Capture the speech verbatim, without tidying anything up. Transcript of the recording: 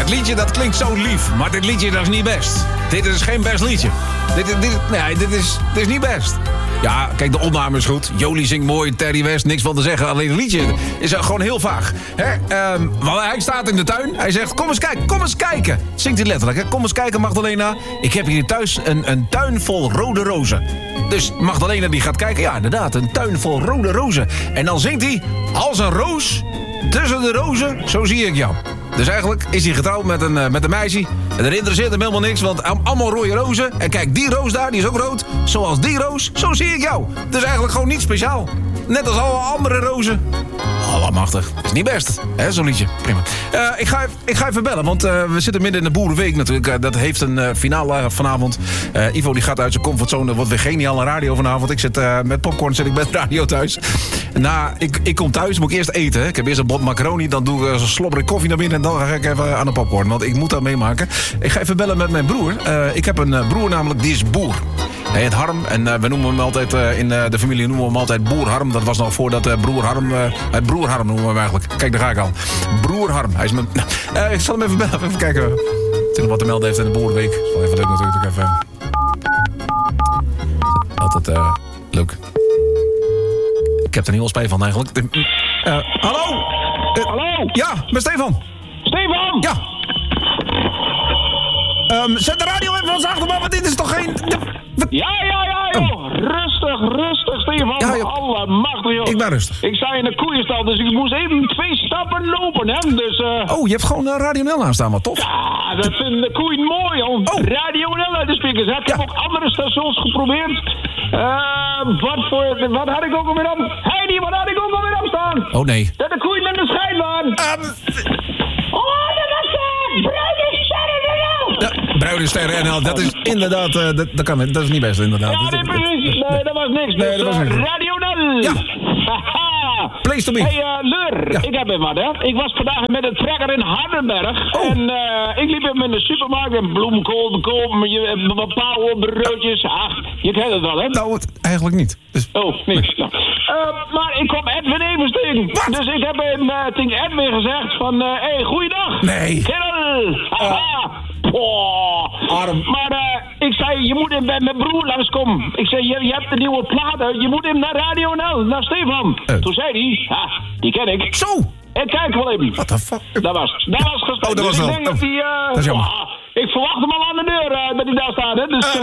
Het liedje dat klinkt zo lief, maar dit liedje dat is niet best. Dit is geen best liedje. Dit, dit, dit, nee, dit is, dit is niet best. Ja, kijk, de opname is goed. Jolie zingt mooi, Terry West, niks van te zeggen. Alleen het liedje is gewoon heel vaag. Hè? Um, hij staat in de tuin. Hij zegt, kom eens kijken, kom eens kijken. Zingt hij letterlijk, hè? Kom eens kijken, Magdalena. Ik heb hier thuis een, een tuin vol rode rozen. Dus Magdalena die gaat kijken. Ja, inderdaad, een tuin vol rode rozen. En dan zingt hij, als een roos tussen de rozen, zo zie ik jou. Dus eigenlijk is hij getrouwd met een, uh, met een meisje. En er interesseert hem helemaal niks, want allemaal rode rozen. En kijk, die roos daar, die is ook rood. Zoals die roos, zo zie ik jou. Dus eigenlijk gewoon niet speciaal. Net als alle andere rozen. Allemachtig. Is niet best, hè, zo'n liedje. Prima. Uh, ik, ga, ik ga even bellen, want uh, we zitten midden in de Boerenweek natuurlijk. Uh, dat heeft een uh, finale vanavond. Uh, Ivo die gaat uit zijn comfortzone. Wordt weer geniale radio vanavond. Ik zit uh, met popcorn, zit ik met radio thuis. Nou, ik, ik kom thuis, moet ik eerst eten. Hè. Ik heb eerst een bot macaroni, dan doe ik uh, zo'n slobberig koffie naar binnen. En dan ga ik even aan de popcorn, want ik moet dat meemaken. Ik ga even bellen met mijn broer. Uh, ik heb een uh, broer namelijk, die is boer. Hij heet Harm en uh, we noemen hem altijd, uh, in uh, de familie noemen we hem altijd Boer Harm. Dat was nog voordat uh, broer Harm, uh, uh, broer Harm noemen we hem eigenlijk. Kijk, daar ga ik al. Broer Harm, hij is mijn... Uh, ik zal hem even bellen, even kijken. Ik nog wat te melden heeft in de Boerenweek. Dat is wel even leuk natuurlijk. Even. Altijd uh, leuk. Ik heb er niet wel spijt van eigenlijk. Uh, hallo? Uh, hallo? Ja, met Stefan. Stefan? Ja. Um, zet de radio even van ons achter, want dit is toch geen... Ja, ja, ja, joh. Oh. Rustig, rustig, Stefan. Ja, joh. Allemachtig, joh. Ik ben rustig. Ik sta in de koeienstal, dus ik moest even twee stappen lopen, hè. Dus, uh... Oh, je hebt gewoon uh, Radio Nel aanstaan, wat tof. Ja, dat vinden de koeien mooi, joh. Oh. Radio Nel uit de speakers, hè. Ik ja. heb ook andere stations geprobeerd. Uh, wat voor... Wat had ik ook alweer op... Heidi, wat had ik ook alweer op staan? Oh, nee. Dat de koeien in de schijn waren. Um... Oh, dat was uh, Bruine Sterren N L. Ja, Bruine Sterren N L, dat is inderdaad... Uh, dat, dat, kan, dat is niet best, inderdaad. Ja, nee, precies. Nee, dat was niks. Nee, dat was niks. Radio Nel. Ja. Haha. Place to be. Hey, uh, Leur, ja. ik heb even wat, hè. Ik was vandaag met een trekker in Hardenberg. Oh. En uh, ik liep hem in de supermarkt en bloemkool te kopen, wat pauwenbroodjes. Ach, je kent het wel, hè? Nou, het, eigenlijk niet. Dus... Oh, niks. Nou. Uh, maar ik kwam Edwin Evers tegen. Wat? Dus ik heb hem uh, tegen Edwin gezegd van, hé, uh, hey, goeiedag. Nee. Kerel. Haha. Oh. Arm. Maar uh, ik zei, je moet hem bij mijn broer langskomen. Ik zei, je, je hebt de nieuwe platen, je moet hem naar Radio Nel, naar Stefan. Uh. Toen zei hij, ha, die ken ik. Zo. En kijk wel even. What the fuck? Dat was, dat was gesprek. Oh, dat was dus wel. ik denk Oh. dat hij... Uh, dat is jammer. oh, ik verwacht hem al aan de deur uh, dat hij daar staat, hè. Dus,